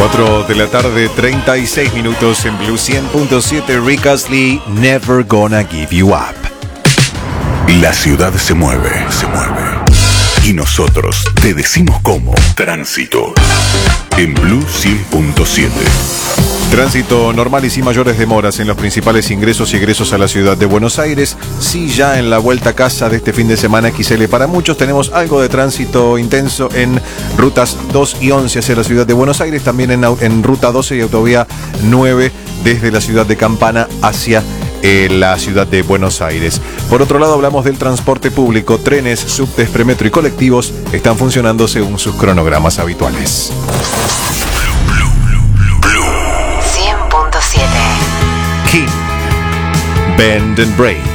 4 de la tarde, 36 minutos en Blue 100.7. Rick Astley, Never Gonna Give You Up. La ciudad se mueve. Y nosotros te decimos cómo. Tránsito. En Blue 100.7. Tránsito normal y sin mayores demoras en los principales ingresos y egresos a la ciudad de Buenos Aires. Sí, ya en la vuelta a casa de este fin de semana XL para muchos tenemos algo de tránsito intenso en rutas 2 y 11 hacia la ciudad de Buenos Aires, también en ruta 12 y autovía 9 desde la ciudad de Campana hacia la ciudad de Buenos Aires. Por otro lado, hablamos del transporte público. Trenes, subtes, premetro y colectivos están funcionando según sus cronogramas habituales. King, Bend and Break.